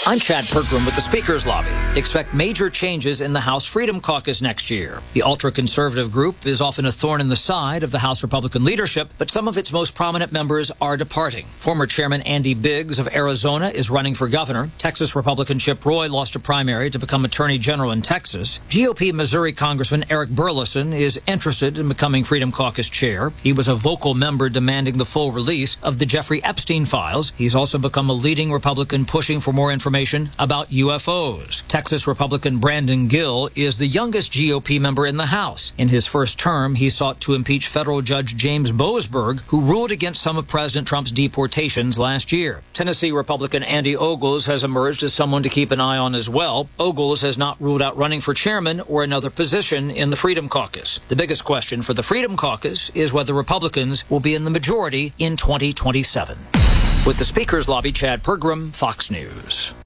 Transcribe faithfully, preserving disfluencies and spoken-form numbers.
I'm Chad Pergram with the Speaker's Lobby. Expect major changes in the House Freedom Caucus next year. The ultra-conservative group is often a thorn in the side of the House Republican leadership, but some of its most prominent members are departing. Former Chairman Andy Biggs of Arizona is running for governor. Texas Republican Chip Roy lost a primary to become Attorney General in Texas. G O P Missouri Congressman Eric Burleson is interested in becoming Freedom Caucus chair. He was a vocal member demanding the full release of the Jeffrey Epstein files. He's also become a leading Republican pushing for more information about U F Os. Texas Republican Brandon Gill is the youngest G O P member in the House. In his first term, he sought to impeach federal Judge James Boasberg, who ruled against some of President Trump's deportations last year. Tennessee Republican Andy Ogles has emerged as someone to keep an eye on as well. Ogles has not ruled out running for chairman or another position in the Freedom Caucus. The biggest question for the Freedom Caucus is whether Republicans will be in the majority in twenty twenty-seven. With the Speaker's Lobby, Chad Pergram, Fox News.